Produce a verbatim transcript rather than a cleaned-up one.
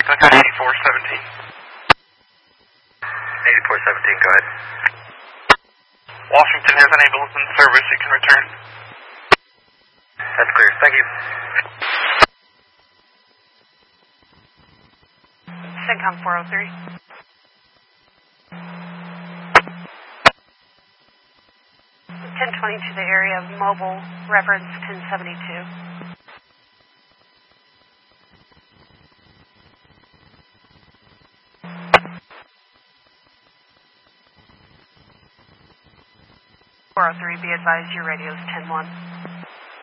Sunset eighty-four seventeen. eighty-four seventeen, go ahead. Washington has an ambulance in service. You can return. That's clear. Thank you. CENTCOM four oh three. ten twenty to the area of mobile, reference ten seventy-two. four oh three, be advised your radio is ten one.